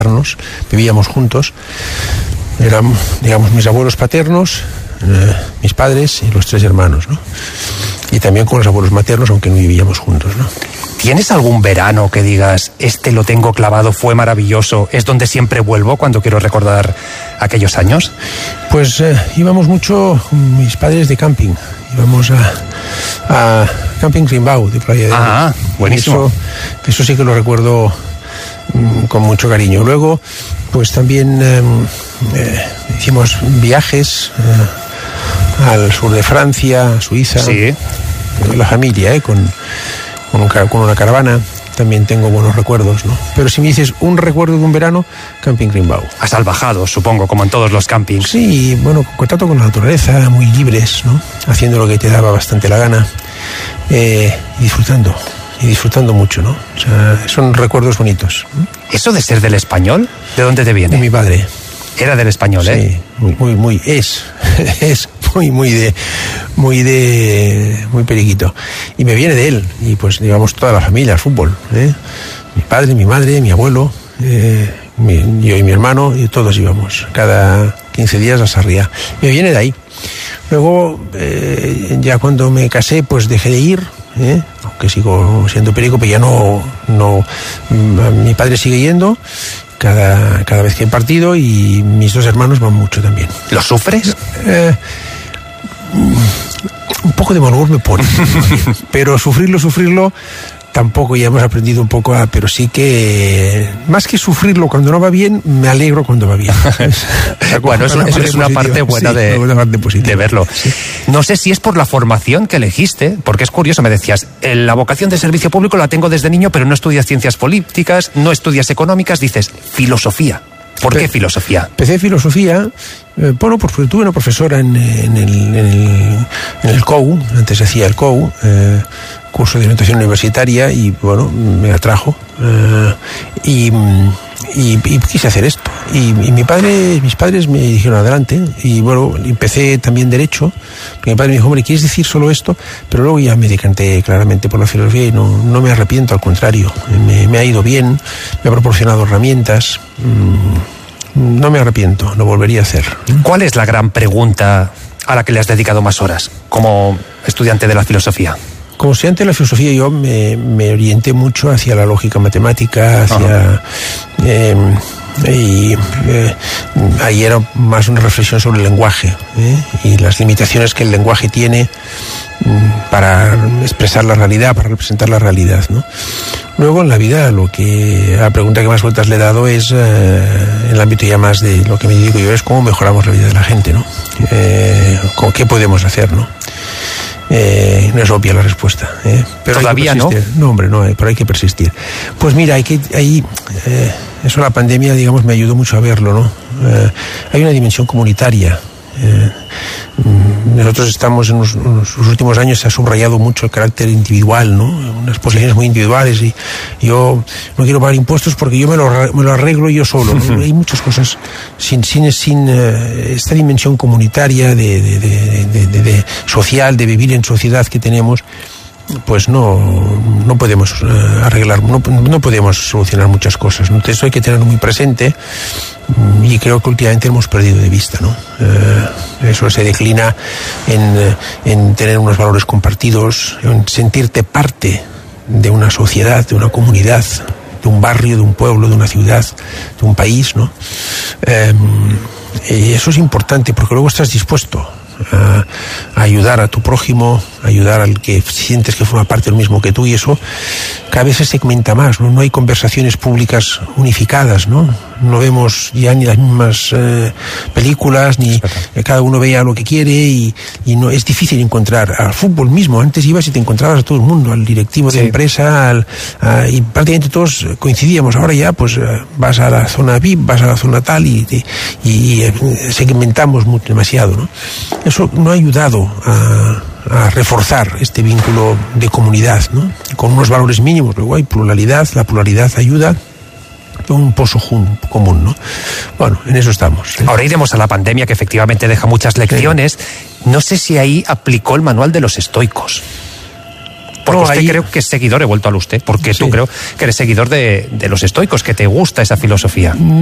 vivíamos juntos. Eran, digamos, mis abuelos paternos, mis padres y los 3 hermanos, ¿no? Y también con los abuelos maternos, aunque no vivíamos juntos, ¿no? ¿Tienes algún verano que digas, este lo tengo clavado, fue maravilloso, es donde siempre vuelvo cuando quiero recordar aquellos años? Pues íbamos mucho con mis padres de camping. Íbamos a Camping Rimbau, de Playa de Oro. Ah, buenísimo. Eso sí que lo recuerdo con mucho cariño. Luego, pues también hicimos viajes al sur de Francia, a Suiza. Sí. La familia, con una caravana. También tengo buenos recuerdos, ¿no? Pero si me dices un recuerdo de un verano, Camping Rimbau. A salvajados, supongo, como en todos los campings. Sí, bueno, contacto con la naturaleza, muy libres, ¿no? Haciendo lo que te daba bastante la gana, y disfrutando mucho, ¿no? O sea, son recuerdos bonitos. ¿Eso de ser del Español? ¿De dónde te viene? De mi padre. Era del Español, ¿eh? Sí, es muy periquito. Y me viene de él, y pues digamos toda la familia al fútbol, ¿eh? Mi padre, mi madre, mi abuelo, yo y mi hermano, y todos íbamos cada 15 días a Sarriá. Me viene de ahí. Luego, ya cuando me casé, pues dejé de ir, aunque sigo siendo perico, pero ya no mi padre sigue yendo cada vez que hay partido, y mis 2 hermanos van mucho también. ¿Lo sufres? Un poco de mal humor me pone, pero sufrirlo tampoco, ya hemos aprendido un poco pero sí que más que sufrirlo cuando no va bien, me alegro cuando va bien. Bueno, eso es una parte buena, sí, una parte de verlo. Sí. No sé si es por la formación que elegiste, porque es curioso, me decías, la vocación de servicio público la tengo desde niño, pero no estudias ciencias políticas, no estudias económicas, dices filosofía. ¿Por qué filosofía? Empecé filosofía, bueno, porque tuve una profesora en el COU, antes hacía el COU, curso de orientación universitaria, y bueno, me atrajo, y quise hacer esto. Y mis padres me dijeron adelante, y bueno, empecé también Derecho, porque mi padre me dijo, hombre, ¿quieres decir solo esto? Pero luego ya me decanté claramente por la filosofía, y no me arrepiento, al contrario, me ha ido bien, me ha proporcionado herramientas. No me arrepiento, lo volvería a hacer. ¿Cuál es la gran pregunta a la que le has dedicado más horas como estudiante de la filosofía? Como estudiante de la filosofía yo me orienté mucho hacia la lógica matemática, ahí era más una reflexión sobre el lenguaje, y las limitaciones que el lenguaje tiene para expresar la realidad, para representar la realidad, ¿no? Luego en la vida la pregunta que más vueltas le he dado es, en el ámbito ya más de lo que me dedico yo, es cómo mejoramos la vida de la gente, ¿no? ¿Qué podemos hacer, no? No es obvia la respuesta, pero todavía no. No, hombre, no, pero hay que persistir. Pues mira, eso la pandemia, digamos, me ayudó mucho a verlo, ¿no? Hay una dimensión comunitaria. Nosotros estamos en los últimos años, se ha subrayado mucho el carácter individual, ¿no? Unas posiciones muy individuales, y yo no quiero pagar impuestos porque yo me lo arreglo yo solo, ¿no? Hay muchas cosas sin esta dimensión comunitaria de social, de vivir en sociedad que tenemos. Pues no podemos arreglar, no podemos solucionar muchas cosas, ¿no? Entonces eso hay que tenerlo muy presente, y creo que últimamente hemos perdido de vista, ¿no? Eso se declina en tener unos valores compartidos, en sentirte parte de una sociedad, de una comunidad, de un barrio, de un pueblo, de una ciudad, de un país, ¿no? Y eso es importante, porque luego estás dispuesto a ayudar a tu prójimo, a ayudar al que sientes que forma parte del mismo que tú, y eso cada vez se segmenta más, ¿no? No hay conversaciones públicas unificadas, ¿no? No vemos ya ni las mismas películas, ni cada uno veía lo que quiere, y no es difícil encontrar al fútbol mismo. Antes ibas y te encontrabas a todo el mundo, al directivo de empresa, y prácticamente todos coincidíamos. Ahora ya pues vas a la zona VIP, vas a la zona tal, y segmentamos demasiado, ¿no? Eso no ha ayudado a reforzar este vínculo de comunidad, ¿no? Con unos valores mínimos. Luego hay pluralidad, la pluralidad ayuda a un pozo común, ¿no? Bueno, en eso estamos. Ahora iremos a la pandemia, que efectivamente deja muchas lecciones. No sé si ahí aplicó el manual de los estoicos. Porque No, usted ahí- creo que es seguidor, he vuelto al usted, porque Sí. tú creo que eres seguidor de los estoicos, que te gusta esa filosofía.